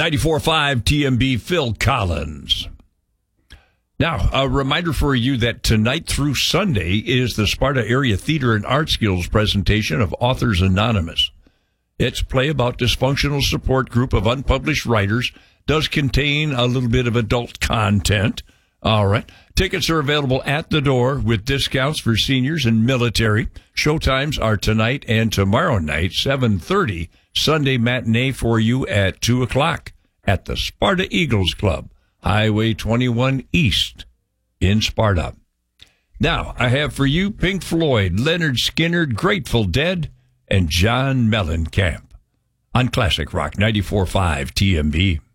94.5 TMB, Phil Collins. Now, a reminder for you that tonight through Sunday is the Sparta Area Theater and Art Skills presentation of Authors Anonymous. Its play about dysfunctional support group of unpublished writers does contain a little bit of adult content. All right. Tickets are available at the door with discounts for seniors and military. Showtimes are tonight and tomorrow night, 7:30. Sunday matinee for you at 2 o'clock at the Sparta Eagles Club, Highway 21 East in Sparta. Now, I have for you Pink Floyd, Leonard Skinner, Grateful Dead, and John Mellencamp on Classic Rock 94.5 TMB.